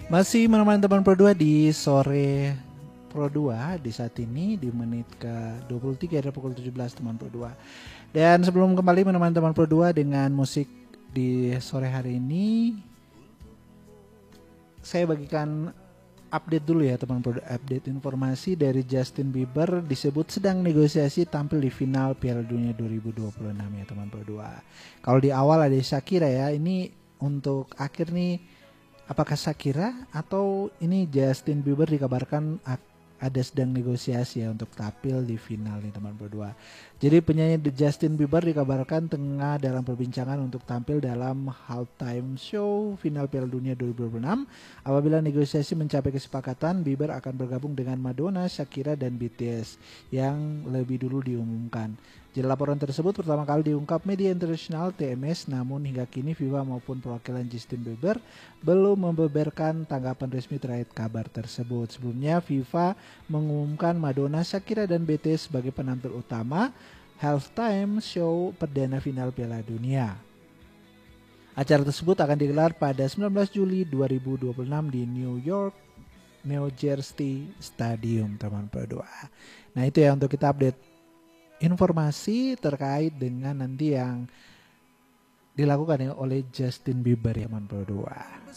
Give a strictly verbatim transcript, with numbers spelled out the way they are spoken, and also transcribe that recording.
Masih menemani teman Pro dua di sore Pro dua di saat ini di menit ke dua puluh tiga ada pukul tujuh belas teman Pro dua. Dan sebelum kembali menemani teman Pro dua dengan musik di sore hari ini, saya bagikan update dulu ya teman Pro dua. Update informasi dari Justin Bieber disebut sedang negosiasi tampil di final Piala Dunia dua ribu dua puluh enam ya teman Pro dua. Kalau di awal ada Shakira ya, ini untuk akhir nih. Apakah Shakira atau ini Justin Bieber dikabarkan ada sedang negosiasi ya untuk tampil di final nih teman berdua. Jadi penyanyi Justin Bieber dikabarkan tengah dalam perbincangan untuk tampil dalam halftime show final Piala Dunia dua ribu dua puluh enam. Apabila negosiasi mencapai kesepakatan, Bieber akan bergabung dengan Madonna, Shakira dan B T S yang lebih dulu diumumkan. Jadi laporan tersebut pertama kali diungkap media internasional T M S, namun hingga kini FIFA maupun perwakilan Justin Bieber belum membeberkan tanggapan resmi terkait kabar tersebut. Sebelumnya FIFA mengumumkan Madonna, Shakira dan B T S sebagai penampil utama halftime show perdana final Piala Dunia. Acara tersebut akan digelar pada sembilan belas Juli dua ribu dua puluh enam di New York New Jersey Stadium teman berdua. Nah itu ya untuk kita update informasi terkait dengan nanti yang dilakukan ya oleh Justin Bieber ya teman berdua.